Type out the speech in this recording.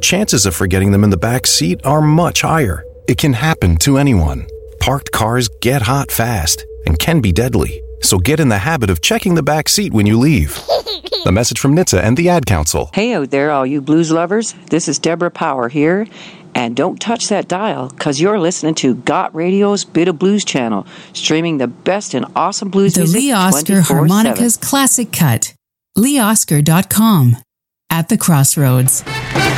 chances of forgetting them in the back seat are much higher. It can happen to anyone. Parked cars get hot fast and can be deadly. So get in the habit of checking the back seat when you leave. A message from NHTSA and the Ad Council. Hey out there, all you blues lovers. This is Deborah Power here. And don't touch that dial, because you're listening to Got Radio's Bit of Blues channel, streaming the best and awesome blues music 24/7. The Lee Oscar Harmonicas Classic Cut. LeeOscar.com. At the Crossroads.